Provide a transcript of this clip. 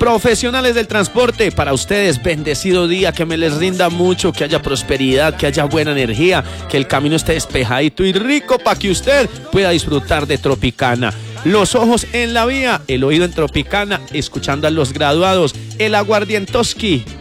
Profesionales del transporte, para ustedes, bendecido día, que me les rinda mucho, que haya prosperidad, que haya buena energía, que el camino esté despejadito y rico para que usted pueda disfrutar de Tropicana. Los ojos en la vía, el oído en Tropicana, escuchando a los graduados, el aguardientoski.